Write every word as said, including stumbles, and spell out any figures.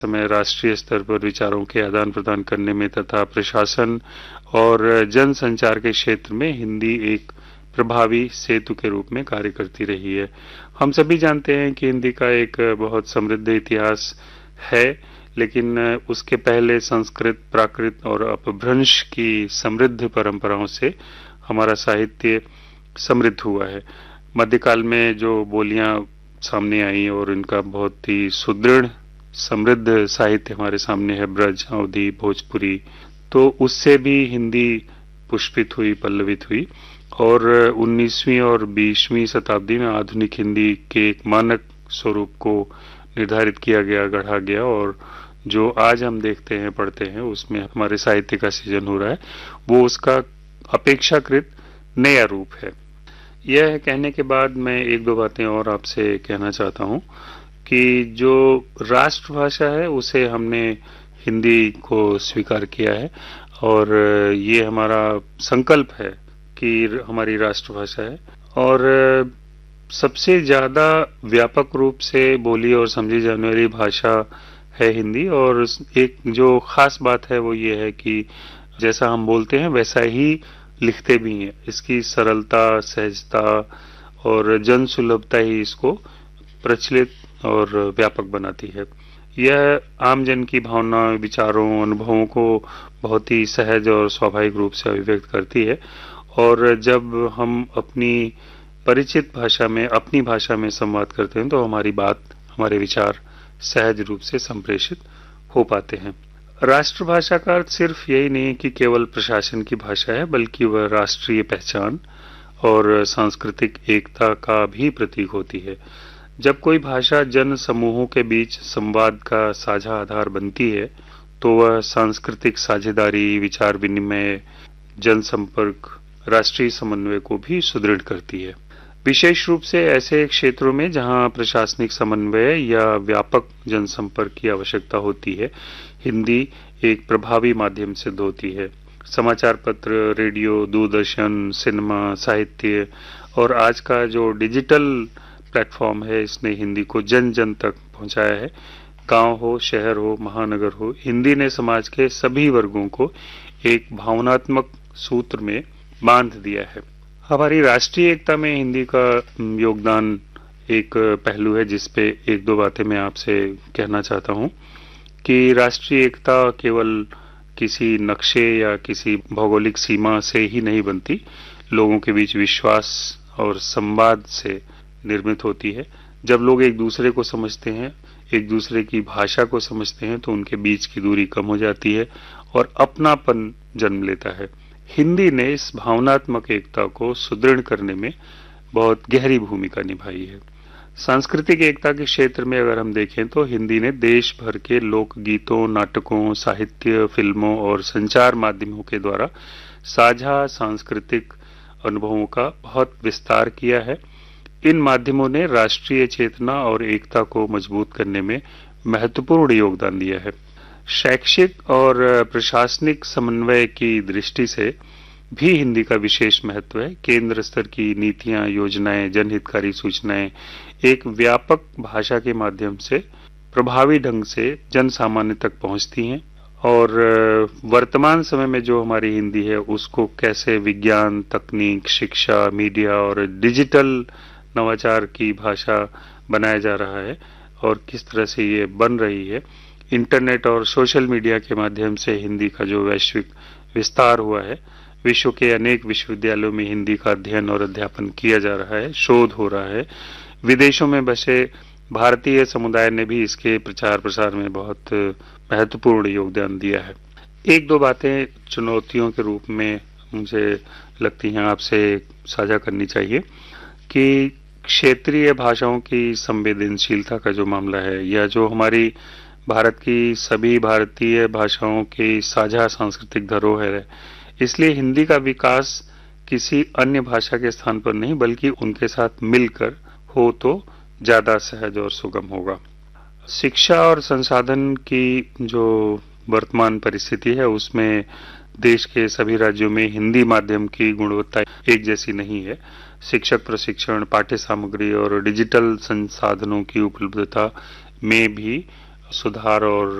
समय राष्ट्रीय स्तर पर विचारों के आदान प्रदान करने में तथा प्रशासन और जन संचार के क्षेत्र में हिंदी एक प्रभावी सेतु के रूप में कार्य करती रही है। हम सभी जानते हैं कि हिंदी का एक बहुत समृद्ध इतिहास है, लेकिन उसके पहले संस्कृत, प्राकृत और अपभ्रंश की समृद्ध परंपराओं से हमारा साहित्य समृद्ध हुआ है। मध्यकाल में जो बोलियां सामने आई और इनका बहुत ही सुदृढ़ समृद्ध साहित्य हमारे सामने है, ब्रज, अवधी, भोजपुरी, तो उससे भी हिंदी पुष्पित हुई, पल्लवित हुई और उन्नीसवीं और बीसवीं शताब्दी में आधुनिक हिंदी के एक मानक स्वरूप को निर्धारित किया गया, गढ़ा गया और जो आज हम देखते हैं, पढ़ते हैं, उसमें हमारे साहित्य का सृजन हो रहा है, वो उसका अपेक्षाकृत नया रूप है। यह कहने के बाद मैं एक दो बातें और आपसे कहना चाहता हूं कि जो राष्ट्रभाषा है उसे हमने हिंदी को स्वीकार किया है और ये हमारा संकल्प है कि हमारी राष्ट्रभाषा है और सबसे ज्यादा व्यापक रूप से बोली और समझी जाने वाली भाषा है हिंदी। और एक जो खास बात है वो ये है कि जैसा हम बोलते हैं वैसा ही लिखते भी हैं। इसकी सरलता, सहजता और जन सुलभता ही इसको प्रचलित और व्यापक बनाती है। यह आम जन की भावना, विचारों, अनुभवों को बहुत ही सहज और स्वाभाविक रूप से अभिव्यक्त करती है और जब हम अपनी परिचित भाषा में, अपनी भाषा में संवाद करते हैं तो हमारी बात, हमारे विचार सहज रूप से संप्रेषित हो पाते हैं। राष्ट्रभाषा का अर्थ सिर्फ यही नहीं कि केवल प्रशासन की भाषा है, बल्कि वह राष्ट्रीय पहचान और सांस्कृतिक एकता का भी प्रतीक होती है। जब कोई भाषा जन समूहों के बीच संवाद का साझा आधार बनती है तो वह सांस्कृतिक साझेदारी, विचार विनिमय, जनसंपर्क, राष्ट्रीय समन्वय को भी सुदृढ़ करती है। विशेष रूप से ऐसे क्षेत्रों में जहां प्रशासनिक समन्वय या व्यापक जनसंपर्क की आवश्यकता होती है, हिंदी एक प्रभावी माध्यम सिद्ध होती है। समाचार पत्र, रेडियो, दूरदर्शन, सिनेमा, साहित्य और आज का जो डिजिटल प्लेटफॉर्म है, इसने हिंदी को जन जन तक पहुंचाया है। गांव हो, शहर हो, महानगर हो, हिंदी ने समाज के सभी वर्गों को एक भावनात्मक सूत्र में बांध दिया है। हमारी राष्ट्रीय एकता में हिंदी का योगदान एक पहलू है जिसपे एक दो बातें मैं आपसे कहना चाहता हूं कि राष्ट्रीय एकता केवल किसी नक्शे या किसी भौगोलिक सीमा से ही नहीं बनती, लोगों के बीच विश्वास और संवाद से निर्मित होती है। जब लोग एक दूसरे को समझते हैं, एक दूसरे की भाषा को समझते हैं तो उनके बीच की दूरी कम हो जाती है और अपनापन जन्म लेता है। हिंदी ने इस भावनात्मक एकता को सुदृढ़ करने में बहुत गहरी भूमिका निभाई है। सांस्कृतिक एकता के क्षेत्र में अगर हम देखें तो हिंदी ने देश भर के लोक गीतों, नाटकों, साहित्य, फिल्मों और संचार माध्यमों के द्वारा साझा सांस्कृतिक अनुभवों का बहुत विस्तार किया है। इन माध्यमों ने राष्ट्रीय चेतना और एकता को मजबूत करने में महत्वपूर्ण योगदान दिया है। शैक्षिक और प्रशासनिक समन्वय की दृष्टि से भी हिंदी का विशेष महत्व है। केंद्र स्तर की नीतियां, योजनाएं, जनहितकारी सूचनाएं एक व्यापक भाषा के माध्यम से प्रभावी ढंग से जन सामान्य तक पहुंचती हैं और वर्तमान समय में जो हमारी हिंदी है उसको कैसे विज्ञान, तकनीक, शिक्षा, मीडिया और डिजिटल नवाचार की भाषा बनाया जा रहा है और किस तरह से ये बन रही है। इंटरनेट और सोशल मीडिया के माध्यम से हिंदी का जो वैश्विक विस्तार हुआ है, विश्व के अनेक विश्वविद्यालयों में हिंदी का अध्ययन और अध्यापन किया जा रहा है, शोध हो रहा है। विदेशों में बसे भारतीय समुदाय ने भी इसके प्रचार प्रसार में बहुत महत्वपूर्ण योगदान दिया है। एक दो बातें चुनौतियों के रूप में मुझे लगती हैं आपसे साझा करनी चाहिए कि क्षेत्रीय भाषाओं की संवेदनशीलता का जो मामला है या जो हमारी भारत की सभी भारतीय भाषाओं की साझा सांस्कृतिक धरोहर है, इसलिए हिंदी का विकास किसी अन्य भाषा के स्थान पर नहीं बल्कि उनके साथ मिलकर हो तो ज्यादा सहज और सुगम होगा। शिक्षा और संसाधन की जो वर्तमान परिस्थिति है उसमें देश के सभी राज्यों में हिंदी माध्यम की गुणवत्ता एक जैसी नहीं है। शिक्षक प्रशिक्षण, पाठ्य सामग्री और डिजिटल संसाधनों की उपलब्धता में भी सुधार और